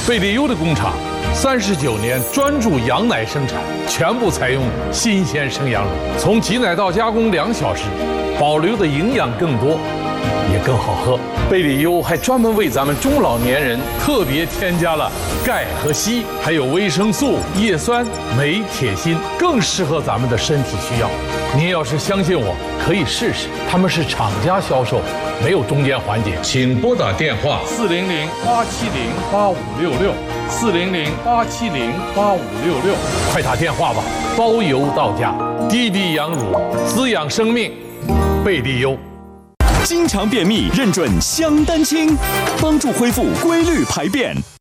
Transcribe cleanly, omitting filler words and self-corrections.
贝利优的工厂39年专注羊奶生产，全部采用新鲜生羊乳，从挤奶到加工2小时，保留的营养更多，也更好喝。贝利优还专门为咱们中老年人特别添加了钙和硒，还有维生素、叶酸、镁、铁、锌，更适合咱们的身体需要。您要是相信我，可以试试。他们是厂家销售，没有中间环节。请拨打电话400-870-8566，400-870-8566，快打电话吧，包邮到家。滴滴羊乳，滋养生命，贝利优。 经常便秘，认准香丹清，帮助恢复规律排便。